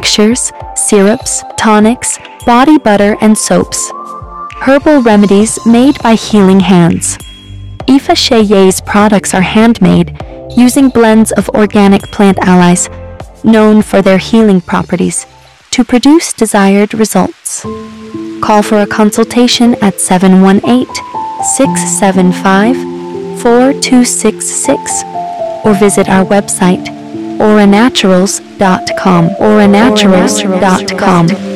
tinctures, syrups, tonics, body butter, and soaps. Herbal remedies made by healing hands. Aoife Cheillet's products are handmade using blends of organic plant allies known for their healing properties to produce desired results. Call for a consultation at 718-675-4266 or visit our website auranaturals.com.